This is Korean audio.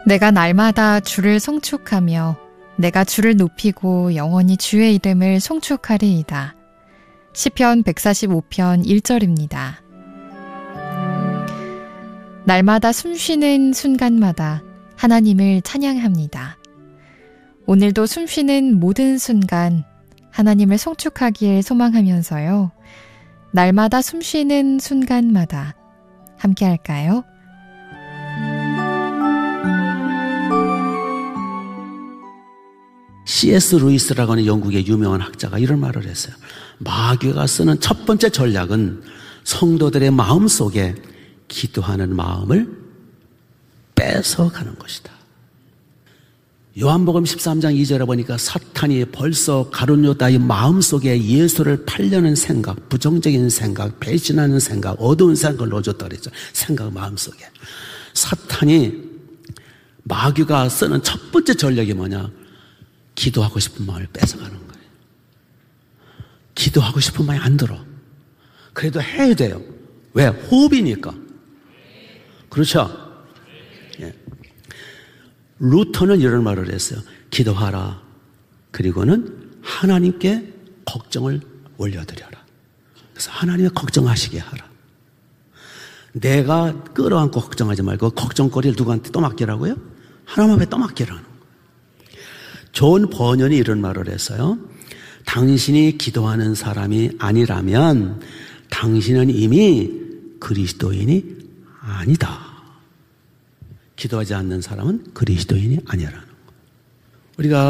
내가 날마다 주를 송축하며 내가 주를 높이고 영원히 주의 이름을 송축하리이다. 시편 145편 1절입니다. 날마다 숨쉬는 순간마다 하나님을 찬양합니다. 오늘도 숨쉬는 모든 순간 하나님을 송축하길 소망하면서요. 날마다 숨쉬는 순간마다 함께 할까요? C.S. 루이스라고 하는 영국의 유명한 학자가 이런 말을 했어요. 마귀가 쓰는 첫 번째 전략은 성도들의 마음 속에 기도하는 마음을 뺏어가는 것이다. 요한복음 13장 2절에 보니까 사탄이 벌써 가룟 유다의 마음속에 예수를 팔려는 생각, 부정적인 생각, 배신하는 생각, 어두운 생각을 넣어줬다 그랬죠. 생각 마음속에. 사탄이 마귀가 쓰는 첫 번째 전략이 뭐냐? 기도하고 싶은 마음을 뺏어가는 거예요. 기도하고 싶은 마음이 안 들어. 그래도 해야 돼요. 왜? 호흡이니까. 그렇죠? 예. 루터는 이런 말을 했어요. 기도하라. 그리고는 하나님께 걱정을 올려드려라. 그래서 하나님의 걱정하시게 하라. 내가 끌어안고 걱정하지 말고 걱정거리를 누구한테 떠맡기라고요? 하나님 앞에 떠맡기라는 거예요. 존 버년이 이런 말을 했어요. 당신이 기도하는 사람이 아니라면 당신은 이미 그리스도인이 아니다. 기도하지 않는 사람은 그리스도인이 아니라는 거예요. 우리가